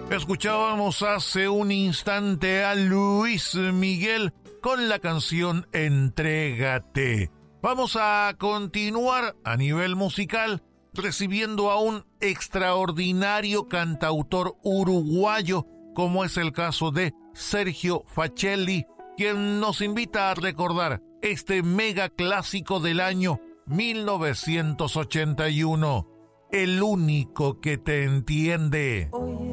Escuchábamos hace un instante a Luis Miguel con la canción Entrégate. Vamos a continuar a nivel musical recibiendo a un extraordinario cantautor uruguayo, como es el caso de Sergio Facelli, quien nos invita a recordar este mega clásico del año 1981, El único que te entiende. Hoy